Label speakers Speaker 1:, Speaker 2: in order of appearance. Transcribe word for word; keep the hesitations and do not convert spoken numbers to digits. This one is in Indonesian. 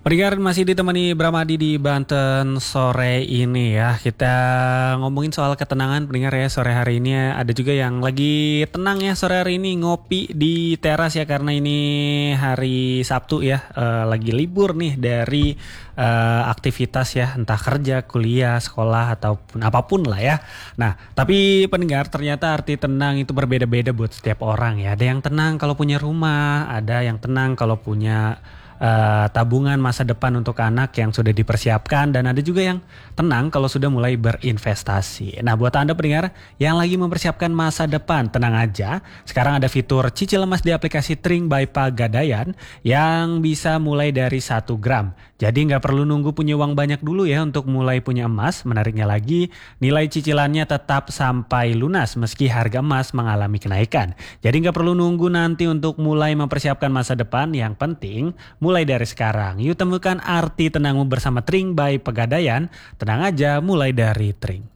Speaker 1: Pendengar masih ditemani Bramadi di Banten sore ini ya. Kita ngomongin soal ketenangan pendengar ya sore hari ini ya. Ada juga yang lagi tenang ya sore hari ini ngopi di teras ya karena ini hari Sabtu ya. Eh, lagi libur nih dari eh, aktivitas ya entah kerja, kuliah, sekolah ataupun apapun lah ya. Nah, tapi pendengar ternyata arti tenang itu berbeda-beda buat setiap orang ya. Ada yang tenang kalau punya rumah, ada yang tenang kalau punya Uh, tabungan masa depan untuk anak yang sudah dipersiapkan, dan ada juga yang tenang kalau sudah mulai berinvestasi. Nah, buat Anda pendengar yang lagi mempersiapkan masa depan, tenang aja. Sekarang ada fitur cicil emas di aplikasi Tring by Pegadaian yang bisa mulai dari satu gram. Jadi nggak perlu nunggu punya uang banyak dulu ya untuk mulai punya emas. Menariknya lagi, nilai cicilannya tetap sampai lunas meski harga emas mengalami kenaikan. Jadi nggak perlu nunggu nanti untuk mulai mempersiapkan masa depan. Yang penting mulai dari sekarang. Yuk temukan arti tenangmu bersama Tring by Pegadaian. Tenang aja, mulai dari Tring.